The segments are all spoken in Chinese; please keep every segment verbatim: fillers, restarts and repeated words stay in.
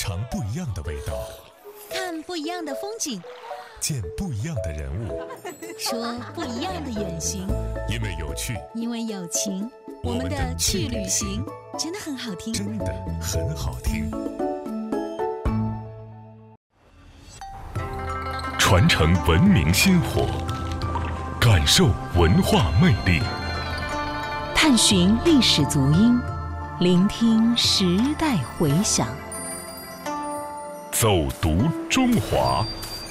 尝不一样的味道， 看不一样的风景， 见不一样的人物， 说不一样的远行。 因为有趣， 因为有情，我们的去旅行真的很好听， 真的很好听。传承文明薪火，感受文化魅力， 探寻历史足音，聆听时代回响， 走读中华。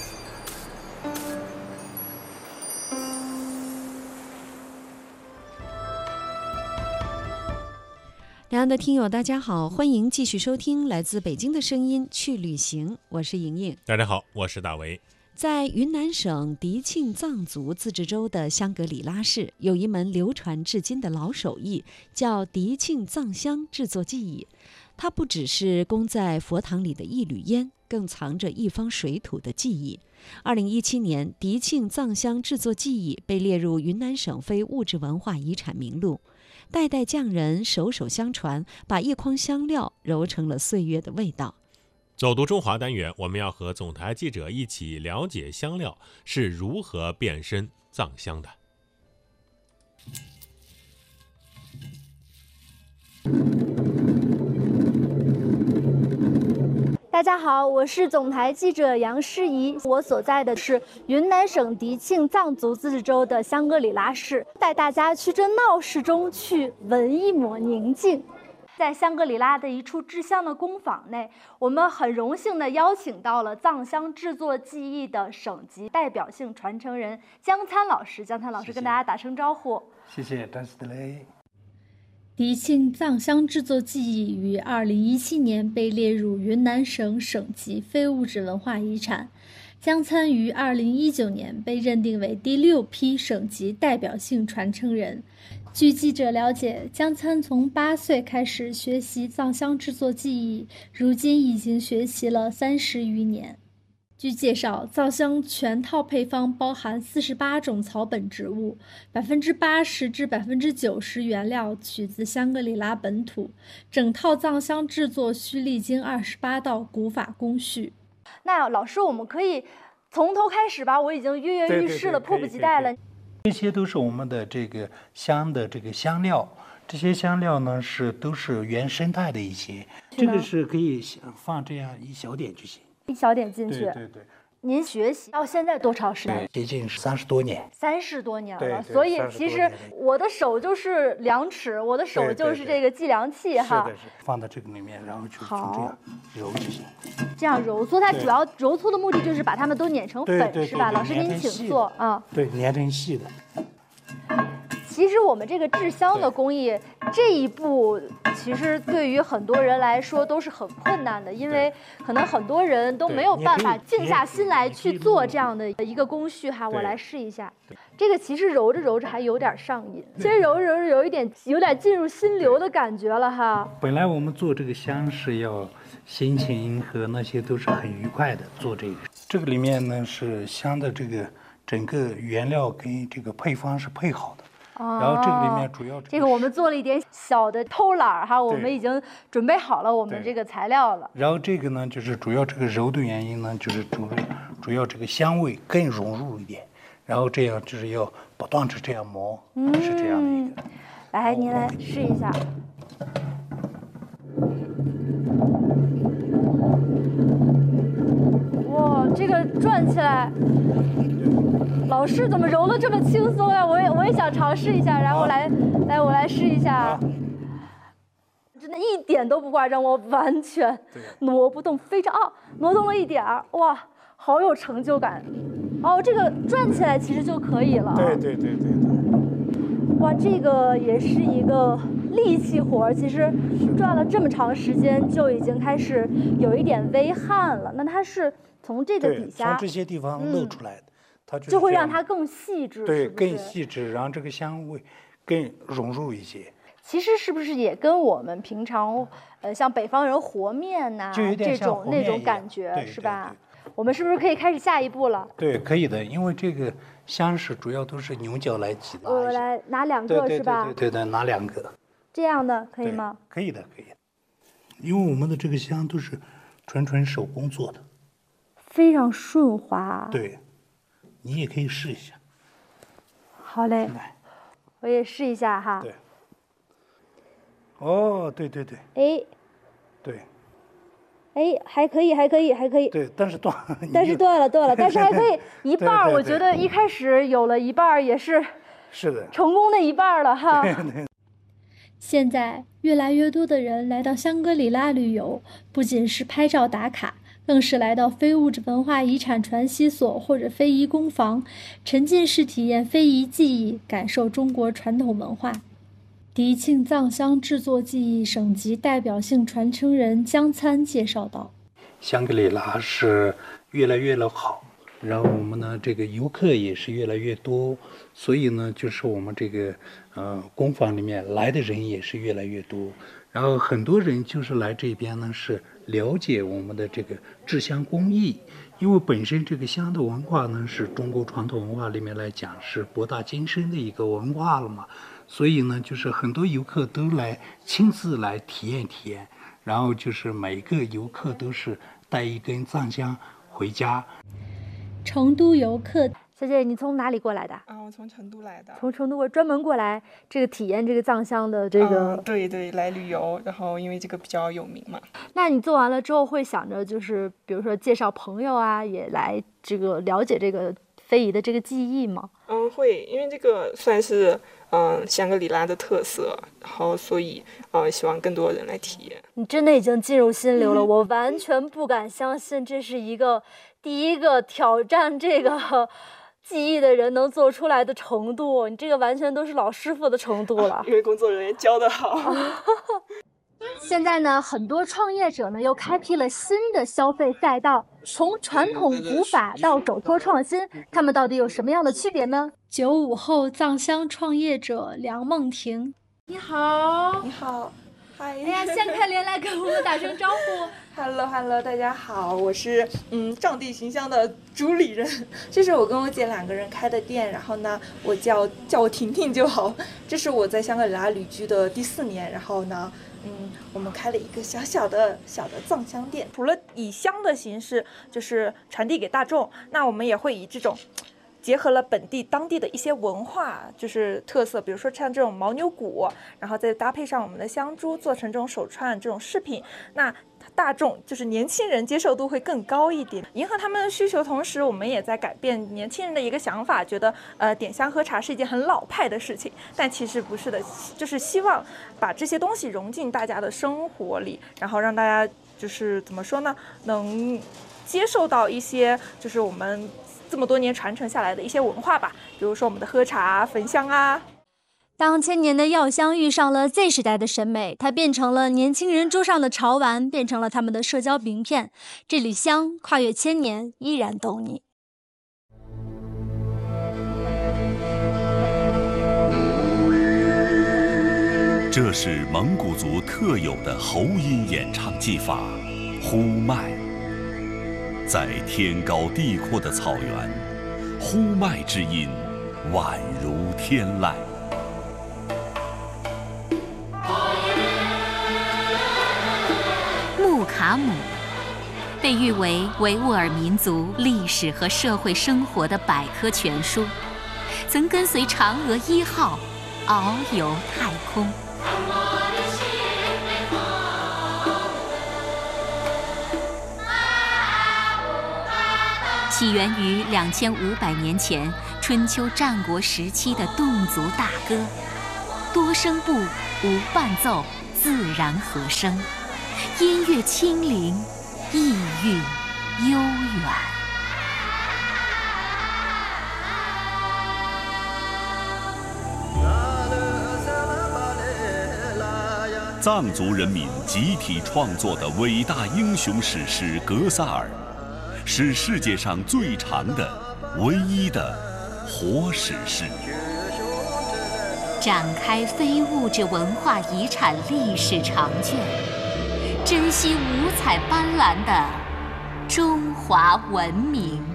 两岸的听友大家好，欢迎继续收听来自北京的声音去旅行，我是莹莹。 大家好，我是大为。 在云南省迪庆藏族自治州的香格里拉市，有一门流传至今的老手艺，叫迪庆藏香制作技艺。它不只是供在佛堂里的一缕烟，更藏着一方水土的记忆。二零一七年，迪庆藏香制作技艺被列入云南省非物质文化遗产名录。代代匠人手手相传，把一筐香料揉成了岁月的味道。 走读中华单元，我们要和总台记者一起了解香料是如何变身藏香的。 大家好，我是总台记者杨诗怡，我所在的是云南省迪庆藏族自治州的香格里拉市，带大家去这闹市中去闻一抹宁静。在香格里拉的一处制香的工坊内，我们很荣幸地邀请到了藏香制作技艺的省级代表性传承人江参老师。江参老师跟大家打声招呼。 谢谢，张斯德雷。 迪庆藏香制作技艺于二零一七年被列入云南省省级非物质文化遗产，江参于二零一九年被认定为第六批省级代表性传承人。据记者了解，江参从八岁开始学习藏香制作技艺，如今已经学习了三十余年。据介绍，藏香全套配方包含四十八种草本植物，百分之八十至百分之九十原料取自香格里拉本土。整套藏香制作需历经二十八道古法工序。 那老师，我们可以从头开始吧？我已经跃跃欲试了，迫不及待了。 这些都是我们的这个香的这个香料，这些香料呢是都是原生态的一些，这个是可以放这样一小点就行。 一小点进去。 对对对。 您学习到现在多长时间？ 接近三十多年。 三十多年了， 对对， 所以其实我的手就是量尺，我的手就是这个计量器哈。 是的，是放到这个里面，然后就从这样揉就行。 这样揉搓，它主要揉搓的目的就是把它们都碾成粉，是吧？老师您请坐啊。 对，碾成细的。 其实我们这个制香的工艺这一步，其实对于很多人来说都是很困难的，因为可能很多人都没有办法静下心来去做这样的一个工序哈。我来试一下，这个其实揉着揉着还有点上瘾，其实揉着揉着有一点有点进入心流的感觉了哈。 本来我们做这个香是要心情和那些都是很愉快的做这个，这个里面呢是香的这个整个原料跟这个配方是配好的。 哦、 然后这个里面主要、这个、 这个我们做了一点小的偷懒哈，我们已经准备好了我们这个材料了。 然后这个呢，就是主要这个揉的原因呢，就是主主要这个香味更融入一点，然后这样就是要不断的这样磨，嗯、是这样的一个。 来，您来试一下。哇，这个转起来。老师怎么揉得这么轻松呀？我也我也想尝试一下，然后来、啊、来我来试一下，真的一点都不夸张，我完全挪不动，非常啊挪动了一点儿，哇，好有成就感。哦，这个转起来其实就可以了。 对对对对对。 哇，这个也是一个力气活，其实转了这么长时间就已经开始有一点微汗了。那它是从这个底下， 从这些地方露出来的。嗯，它 就, 就会让它更细致， 对， 是是更细致，然后这个香味更融入一些。 其实是不是也跟我们平常，呃，像北方人和面呐、啊，这种那种感觉是吧？对对对，我们是不是可以开始下一步了？ 对，可以的，因为这个香是主要都是牛角来挤的。 我来拿两个是吧？ 对对对对，拿两个。 这样的可以吗？ 可以的，可以的。因为我们的这个香都是纯纯手工做的， 非常顺滑。 对，你也可以试一下。 好嘞，我也试一下哈。 对。哦，对对对。 哎。 对。 哎，还可以，还可以，还可以。 对，但是断， 但是断了，断了，但是还可以一半儿。我觉得一开始有了一半儿也是。 是的。 成功的一半了哈。 对对。 现在越来越多的人来到香格里拉旅游，不仅是拍照打卡，更是来到非物质文化遗产传习所或者非遗工坊，沉浸式体验非遗技艺，感受中国传统文化。迪庆藏香制作技艺省级代表性传承人江参介绍道： 香格里拉是越来越好，然后我们呢这个游客也是越来越多，所以呢就是我们这个呃工坊里面来的人也是越来越多，然后很多人就是来这边呢是了解我们的这个制香工艺，因为本身这个香的文化呢是中国传统文化里面来讲是博大精深的一个文化了嘛，所以呢就是很多游客都来亲自来体验体验，然后就是每个游客都是带一根藏香回家。 成都游客， 小姐，你从哪里过来的？ 啊，我从成都来的。 从成都过专门过来这个体验这个藏香的这个、 嗯。对对，来旅游，然后因为这个比较有名嘛。 那你做完了之后会想着就是比如说介绍朋友啊，也来这个了解这个非遗的这个技艺吗？ 嗯，会，因为这个算是嗯香格里拉的特色，然后所以呃希望更多人来体验。 你真的已经进入心流了，我完全不敢相信这是一个第一个挑战这个技艺的人能做出来的程度，你这个完全都是老师傅的程度了。 因为工作人员教得好。 现在呢，很多创业者呢又开辟了新的消费赛道，从传统古法到手托创新，他们到底有什么样的区别呢？ 九五后藏香创业者梁梦婷， 你好。 你好。嗨， 哎呀，掀开帘来跟我们打声招呼。 Hello Hello， 大家好，我是嗯藏地寻香的主理人，这是我跟我姐两个人开的店，然后呢，我叫叫我婷婷就好。这是我在香格里拉旅居的第四年，然后呢，嗯，我们开了一个小小的小的藏香店。除了以香的形式就是传递给大众，那我们也会以这种结合了本地当地的一些文化，就是特色，比如说像这种牦牛骨，然后再搭配上我们的香珠，做成这种手串这种饰品，那大众就是年轻人接受度会更高一点，迎合他们的需求。同时，我们也在改变年轻人的一个想法，觉得呃点香喝茶是一件很老派的事情，但其实不是的，就是希望把这些东西融进大家的生活里，然后让大家就是怎么说呢，能接受到一些就是我们这么多年传承下来的一些文化吧，比如说我们的喝茶、焚香啊。 当千年的药香遇上了 Z 时代的审美，它变成了年轻人桌上的潮玩，变成了他们的社交名片。这里香跨越千年，依然懂你。 这是蒙古族特有的喉音演唱技法——呼麦。在天高地阔的草原，呼麦之音宛如天籁。 木卡姆被誉为维吾尔民族历史和社会生活的百科全书，曾跟随嫦娥一号遨游太空。起源于两千五百年前春秋战国时期的侗族大歌，多声部无伴奏，自然和声，音乐轻灵，意蕴悠远。 藏族人民集体创作的伟大英雄史诗《格萨尔》，是世界上最长的、唯一的活史诗， 展开非物质文化遗产历史长卷，珍惜五彩斑斓的中华文明。